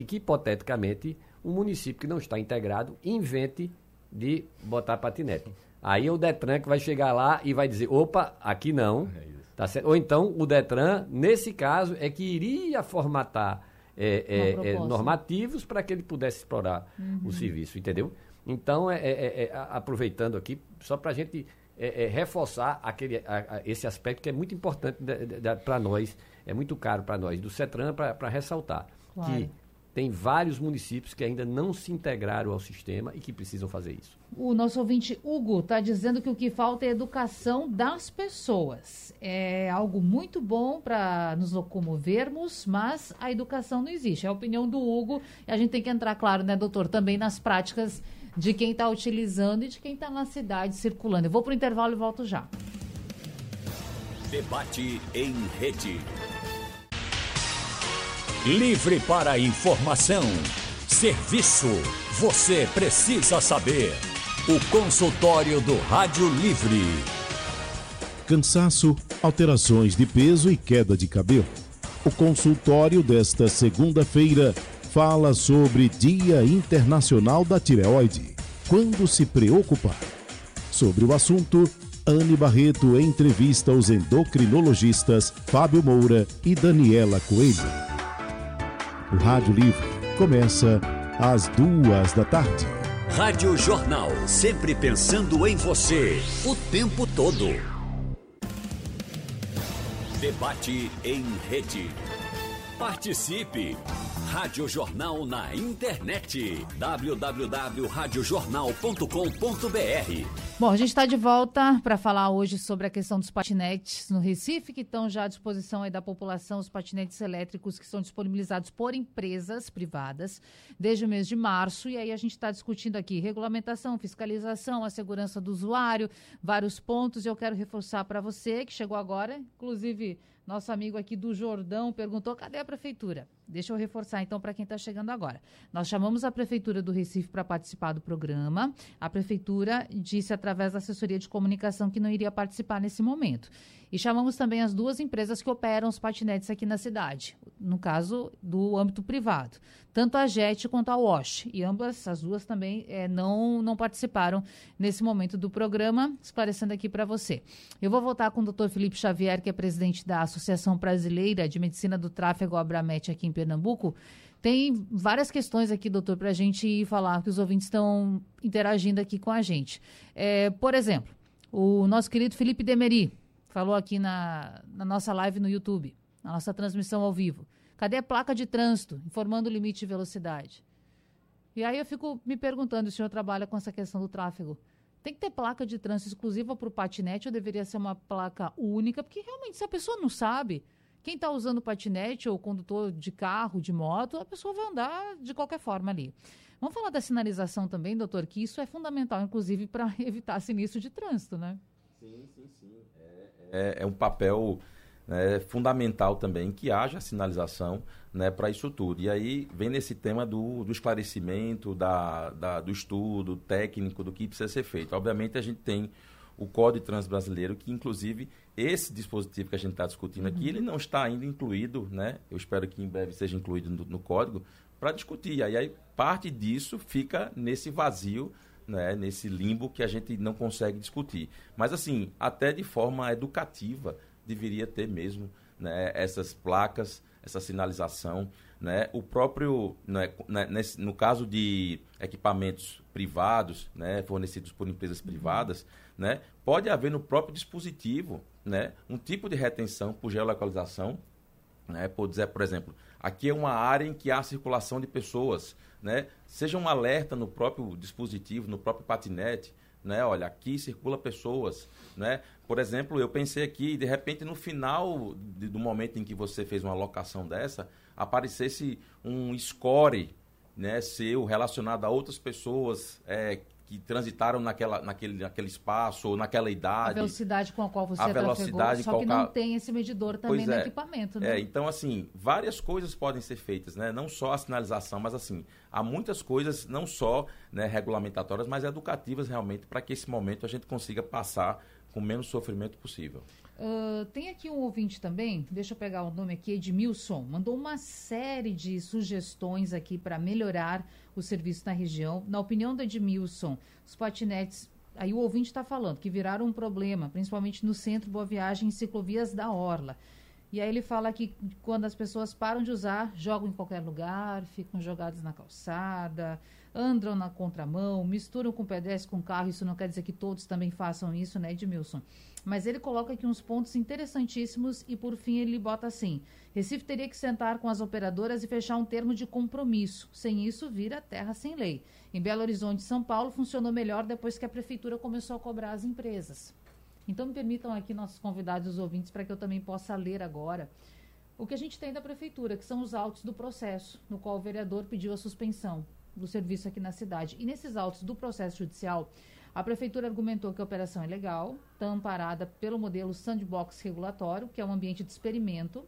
que, hipoteticamente, um município que não está integrado invente de botar patinete. Aí é o Detran que vai chegar lá e vai dizer, opa, aqui não. Tá certo? Ou então o Detran, nesse caso, é que iria formatar normativos para que ele pudesse explorar o serviço, entendeu? Então, aproveitando aqui, só para a gente reforçar esse aspecto que é muito importante para nós, é muito caro para nós, do CETRAN, para ressaltar que tem vários municípios que ainda não se integraram ao sistema e que precisam fazer isso. O nosso ouvinte Hugo está dizendo que o que falta é educação das pessoas. É algo muito bom para nos locomovermos, mas a educação não existe. É a opinião do Hugo e a gente tem que entrar, claro, né, doutor, também nas práticas de quem está utilizando e de quem está na cidade circulando. Eu vou para o intervalo e volto já. Debate em rede. Livre para informação. Serviço. Você precisa saber. O consultório do Rádio Livre. Cansaço, alterações de peso e queda de cabelo. O consultório desta segunda-feira fala sobre Dia Internacional da Tireoide. Quando se preocupar? Sobre o assunto, Anne Barreto entrevista os endocrinologistas Fábio Moura e Daniela Coelho. O Rádio Livre começa às 14h. Rádio Jornal, sempre pensando em você, o tempo todo. Debate em rede. Participe! Rádio Jornal na internet. www.radiojornal.com.br. Bom, a gente está de volta para falar hoje sobre a questão dos patinetes no Recife, que estão já à disposição aí da população, os patinetes elétricos que são disponibilizados por empresas privadas desde o mês de março. E aí a gente está discutindo aqui regulamentação, fiscalização, a segurança do usuário, vários pontos. E eu quero reforçar para você que chegou agora, inclusive nosso amigo aqui do Jordão perguntou, cadê a prefeitura? Deixa eu reforçar então para quem está chegando agora. Nós chamamos a Prefeitura do Recife para participar do programa. A Prefeitura disse através da assessoria de comunicação que não iria participar nesse momento. E chamamos também as duas empresas que operam os patinetes aqui na cidade, no caso do âmbito privado, tanto a JET quanto a WASH. E ambas, as duas também não participaram nesse momento do programa, esclarecendo aqui para você. Eu vou voltar com o Dr. Felipe Xavier, que é presidente da Associação Brasileira de Medicina do Tráfego, Abramet, aqui em Pernambuco. Tem várias questões aqui, doutor, para a gente falar, que os ouvintes estão interagindo aqui com a gente. Por exemplo, o nosso querido Felipe Demeri falou aqui na nossa live no YouTube, na nossa transmissão ao vivo. Cadê a placa de trânsito informando o limite de velocidade? E aí eu fico me perguntando, o senhor trabalha com essa questão do tráfego. Tem que ter placa de trânsito exclusiva para o patinete ou deveria ser uma placa única? Porque realmente, se a pessoa não sabe, quem está usando patinete ou condutor de carro, de moto, a pessoa vai andar de qualquer forma ali. Vamos falar da sinalização também, doutor, que isso é fundamental, inclusive, para evitar sinistro de trânsito, né? Sim. É um papel, né, fundamental também que haja sinalização, né, para isso tudo. E aí vem nesse tema do esclarecimento, do estudo técnico do que precisa ser feito. Obviamente a gente tem o Código de Trânsito Brasileiro, que inclusive esse dispositivo que a gente está discutindo aqui, ele não está ainda incluído, né? Eu espero que em breve seja incluído no código, para discutir. E aí parte disso fica nesse vazio, né, nesse limbo que a gente não consegue discutir. Mas assim, até de forma educativa, deveria ter mesmo, né, essas placas, essa sinalização, né, o próprio, né, no caso de equipamentos privados, né, fornecidos por empresas privadas, né, pode haver no próprio dispositivo, né, um tipo de retenção por geolocalização, né, por exemplo, aqui é uma área em que há circulação de pessoas, né, seja um alerta no próprio dispositivo, no próprio patinete, né, olha, aqui circula pessoas, né, por exemplo, eu pensei aqui, de repente no final do momento em que você fez uma locação dessa, aparecesse um score, né, seu relacionado a outras pessoas que transitaram naquele espaço ou naquela idade. A velocidade com a qual você trafegou, só que não tem esse medidor também no equipamento, né? Então, assim, várias coisas podem ser feitas, né? Não só a sinalização, mas, assim, há muitas coisas, não só, né, regulamentatórias, mas educativas, realmente, para que esse momento a gente consiga passar com o menos sofrimento possível. Tem aqui um ouvinte também, deixa eu pegar o nome aqui, Edmilson, mandou uma série de sugestões aqui para melhorar o serviço na região. Na opinião do Edmilson, os patinetes, aí o ouvinte está falando que viraram um problema, principalmente no centro Boa Viagem e ciclovias da Orla. E aí ele fala que quando as pessoas param de usar, jogam em qualquer lugar, ficam jogadas na calçada, andam na contramão, misturam com pedestre, com carro. Isso não quer dizer que todos também façam isso, né, Edmilson? Mas ele coloca aqui uns pontos interessantíssimos e, por fim, ele bota assim: Recife teria que sentar com as operadoras e fechar um termo de compromisso. Sem isso, vira terra sem lei. Em Belo Horizonte e São Paulo, funcionou melhor depois que a prefeitura começou a cobrar as empresas. Então, me permitam aqui nossos convidados, os ouvintes, para que eu também possa ler agora o que a gente tem da prefeitura, que são os autos do processo, no qual o vereador pediu a suspensão do serviço aqui na cidade. E nesses autos do processo judicial, a prefeitura argumentou que a operação é legal, está amparada pelo modelo sandbox regulatório, que é um ambiente de experimento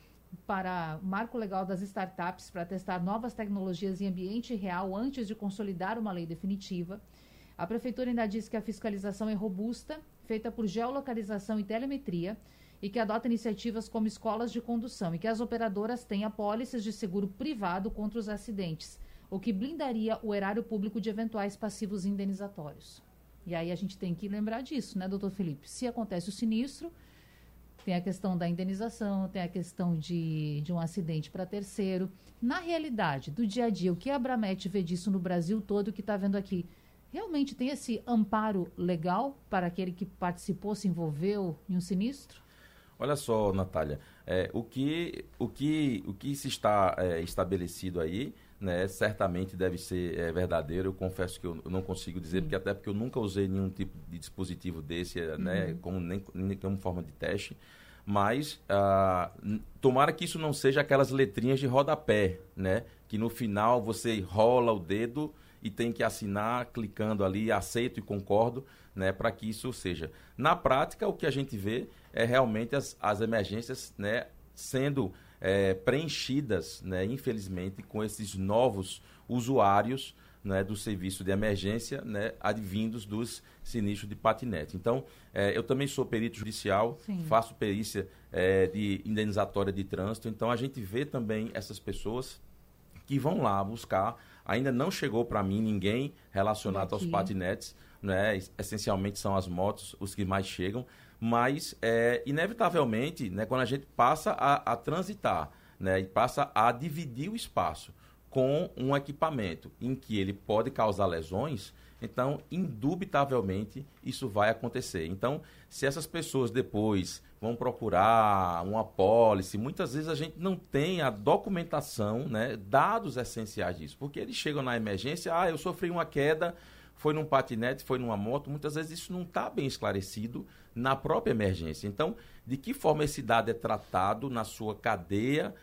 para o marco legal das startups para testar novas tecnologias em ambiente real antes de consolidar uma lei definitiva. A prefeitura ainda diz que a fiscalização é robusta, feita por geolocalização e telemetria, e que adota iniciativas como escolas de condução, e que as operadoras têm apólices de seguro privado contra os acidentes, o que blindaria o erário público de eventuais passivos indenizatórios. E aí a gente tem que lembrar disso, né, doutor Felipe? Se acontece o sinistro, tem a questão da indenização, tem a questão de um acidente para terceiro. Na realidade, do dia a dia, o que a Abramet vê disso no Brasil todo, o que está vendo aqui, realmente tem esse amparo legal para aquele que participou, se envolveu em um sinistro? Olha só, Natália, o que se está estabelecido aí, né, certamente deve ser verdadeiro. Eu confesso que eu não consigo dizer, porque eu nunca usei nenhum tipo de dispositivo desse, né, nem como forma de teste. Mas tomara que isso não seja aquelas letrinhas de rodapé, né, que no final você rola o dedo e tem que assinar clicando ali, aceito e concordo, né, para que isso seja. Na prática, o que a gente vê é realmente as emergências, né, sendo preenchidas, né, infelizmente, com esses novos usuários, né, do serviço de emergência, né, advindos dos sinistros de patinete. Então, eu também sou perito judicial, sim, faço perícia de indenizatória de trânsito, então a gente vê também essas pessoas que vão lá buscar. Ainda não chegou para mim ninguém relacionado aos patinetes, né? Essencialmente são as motos os que mais chegam, mas inevitavelmente, né, quando a gente passa a transitar, né, e passa a dividir o espaço com um equipamento em que ele pode causar lesões, então, indubitavelmente, isso vai acontecer. Então, se essas pessoas depois vão procurar uma apólice, muitas vezes a gente não tem a documentação, né, dados essenciais disso, porque eles chegam na emergência, eu sofri uma queda, foi num patinete, foi numa moto, muitas vezes isso não está bem esclarecido na própria emergência. Então, de que forma esse dado é tratado na sua cadeia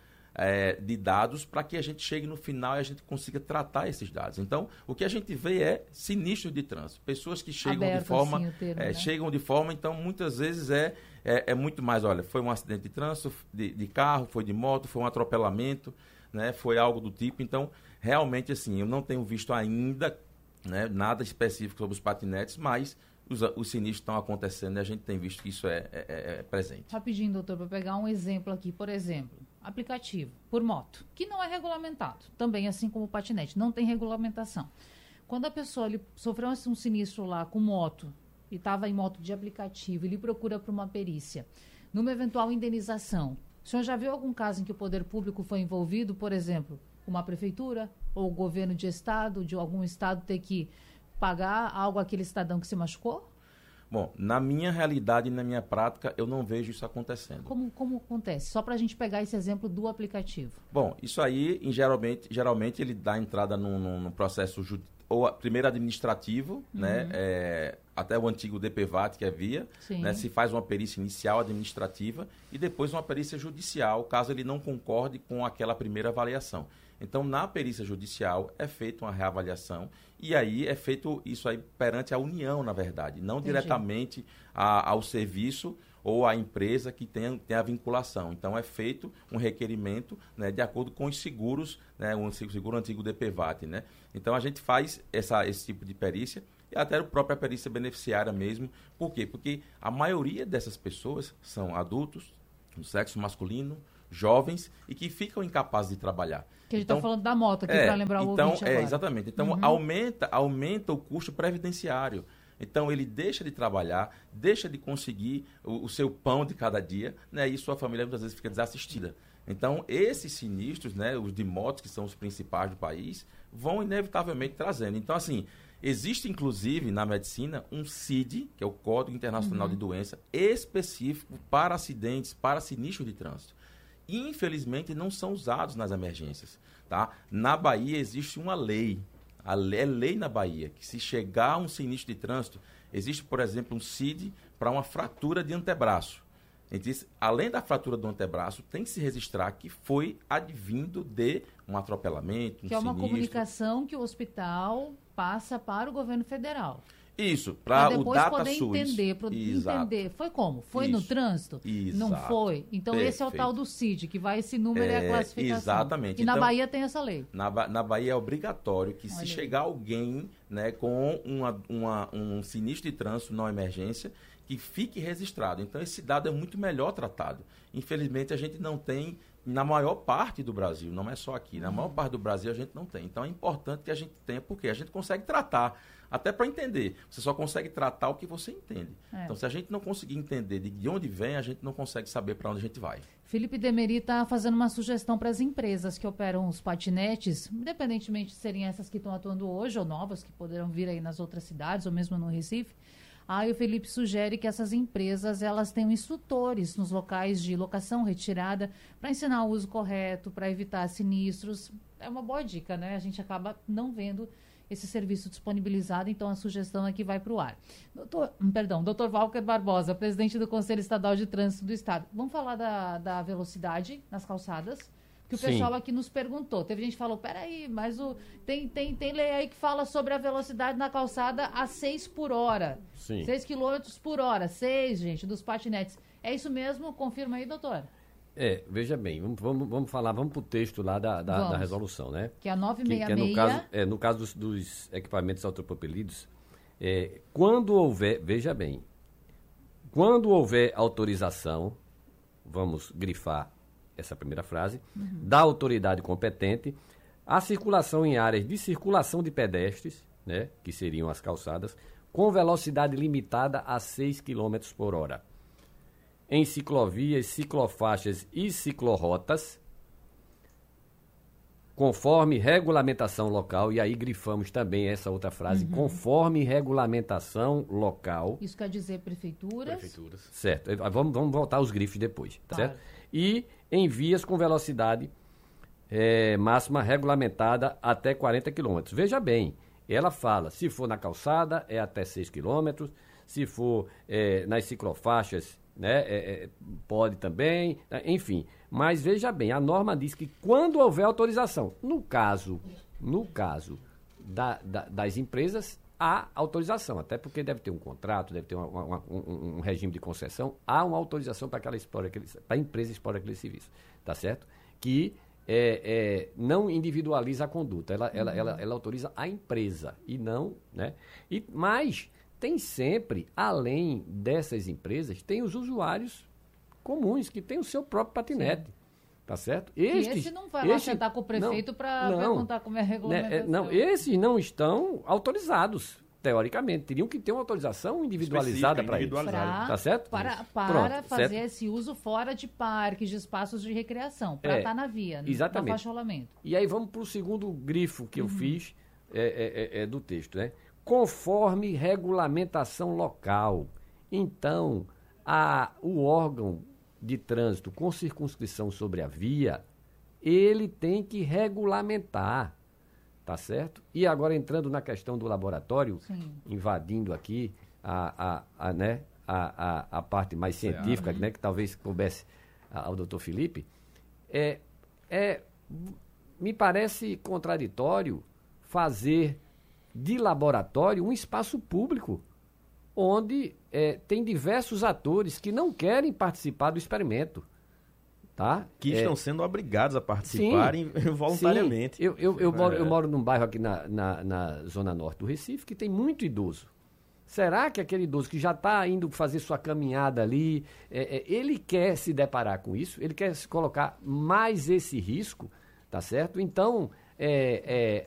de dados para que a gente chegue no final e a gente consiga tratar esses dados. Então, o que a gente vê é sinistro de trânsito. Pessoas que chegam de forma... Assim, termo, né? Chegam de forma, então, muitas vezes é muito mais, olha, foi um acidente de trânsito, de carro, foi de moto, foi um atropelamento, né, foi algo do tipo. Então, realmente, assim, eu não tenho visto ainda, né, nada específico sobre os patinetes, mas os sinistros estão acontecendo e a gente tem visto que isso é presente. Rapidinho, doutor, para pegar um exemplo aqui, por exemplo, aplicativo por moto, que não é regulamentado, também assim como o patinete, não tem regulamentação. Quando a pessoa sofreu um sinistro lá com moto e estava em moto de aplicativo, ele procura para uma perícia, numa eventual indenização, o senhor já viu algum caso em que o poder público foi envolvido, por exemplo, uma prefeitura ou o governo de estado, de algum estado ter que pagar algo àquele cidadão que se machucou? Bom, na minha realidade e na minha prática, eu não vejo isso acontecendo. Como acontece? Só para a gente pegar esse exemplo do aplicativo. Bom, isso aí, geralmente ele dá entrada num processo primeiro administrativo, né? Até o antigo DPVAT que havia, né? Se faz uma perícia inicial administrativa e depois uma perícia judicial, caso ele não concorde com aquela primeira avaliação. Então, na perícia judicial, é feita uma reavaliação e aí é feito isso aí perante a União, na verdade, não diretamente ao serviço ou a empresa que tem a vinculação. Então, é feito um requerimento, né, de acordo com os seguros, né, o seguro antigo DPVAT. Né? Então, a gente faz esse tipo de perícia, e até a própria perícia beneficiária mesmo. Por quê? Porque a maioria dessas pessoas são adultos, do sexo masculino, jovens e que ficam incapazes de trabalhar. Que a gente está falando da moto aqui, para lembrar o ouvinte agora. Exatamente. Então, aumenta o custo previdenciário. Então, ele deixa de trabalhar, deixa de conseguir o seu pão de cada dia, né? E sua família muitas vezes fica desassistida. Então, esses sinistros, né, os de motos, que são os principais do país, vão inevitavelmente trazendo. Então, assim, existe, inclusive, na medicina, um CID, que é o Código Internacional de Doença, específico para acidentes, para sinistros de trânsito. Infelizmente, não são usados nas emergências. Tá? Na Bahia, existe uma lei. É lei na Bahia, que se chegar a um sinistro de trânsito, existe, por exemplo, um CID para uma fratura de antebraço. Então, além da fratura do antebraço, tem que se registrar que foi advindo de um atropelamento, um que é uma sinistro. Comunicação que o hospital passa para o governo federal. Isso, para o DataSUS. Poder entender. Foi como? Foi no trânsito? Exato. Não foi? Então, esse é o tal do CID, que vai esse número e a classificação. Exatamente. E na Bahia tem essa lei. Na Bahia é obrigatório que se chegar alguém, né, com um sinistro de trânsito na emergência, que fique registrado. Então, esse dado é muito melhor tratado. Infelizmente, a gente não tem na maior parte do Brasil, não é só aqui, na maior parte do Brasil a gente não tem. Então, é importante que a gente tenha, porque a gente consegue tratar, até para entender. Você só consegue tratar o que você entende. Então, se a gente não conseguir entender de onde vem, a gente não consegue saber para onde a gente vai. Felipe Demeri está fazendo uma sugestão para as empresas que operam os patinetes, independentemente de serem essas que estão atuando hoje ou novas, que poderão vir aí nas outras cidades ou mesmo no Recife. Aí o Felipe sugere que essas empresas elas tenham instrutores nos locais de locação retirada para ensinar o uso correto, para evitar sinistros. É uma boa dica, né? A gente acaba não vendo esse serviço disponibilizado, então a sugestão aqui vai para o ar. Doutor Walker Barbosa, presidente do Conselho Estadual de Trânsito do Estado. Vamos falar da velocidade nas calçadas? Que o pessoal aqui nos perguntou. Teve gente que falou, peraí, mas tem lei aí que fala sobre a velocidade na calçada a 6 por hora. Sim. 6 km por hora. 6, gente, dos patinetes. É isso mesmo? Confirma aí, doutor. Veja bem, vamos falar, vamos para o texto lá da resolução, né? Que é a 966. Que é no caso dos equipamentos autopropelidos, quando houver, veja bem, quando houver autorização, vamos grifar essa primeira frase, da autoridade competente, a circulação em áreas de circulação de pedestres, né, que seriam as calçadas, com velocidade limitada a 6 km por hora. Em ciclovias, ciclofaixas e ciclorotas, conforme regulamentação local, e aí grifamos também essa outra frase, conforme regulamentação local. Isso quer dizer prefeituras? Certo, vamos voltar aos grifos depois, tá certo? E em vias com velocidade máxima regulamentada até 40 km. Veja bem, ela fala, se for na calçada é até 6 km, se for nas ciclofaixas, né, pode também, enfim. Mas veja bem, a norma diz que quando houver autorização, no caso das empresas, há autorização, até porque deve ter um contrato, deve ter um regime de concessão, há uma autorização para a empresa expor aquele serviço, tá certo? Que não individualiza a conduta, ela autoriza a empresa e não, né? Mas tem sempre, além dessas empresas, tem os usuários comuns que têm o seu próprio patinete. Sim. Tá certo? Esse não vai lá sentar com o prefeito para perguntar como é a regulamentação. Não, esses não estão autorizados, teoricamente. Teriam que ter uma autorização individualizada para eles. Tá certo? Para fazer esse uso fora de parques, de espaços de recreação, para estar na via, exatamente. No faixa rolamento. E aí vamos para o segundo grifo que eu fiz do texto, né? Conforme regulamentação local. Então, o órgão de trânsito com circunscrição sobre a via, ele tem que regulamentar, tá certo? E agora entrando na questão do laboratório, invadindo aqui a parte mais científica, né, que talvez coubesse ao doutor Felipe, me parece contraditório fazer de laboratório um espaço público, onde tem diversos atores que não querem participar do experimento. Tá? Que estão sendo obrigados a participarem voluntariamente. Sim. Eu moro num bairro aqui na zona norte do Recife que tem muito idoso. Será que aquele idoso que já está indo fazer sua caminhada ali, ele quer se deparar com isso? Ele quer se colocar mais esse risco, tá certo? Então,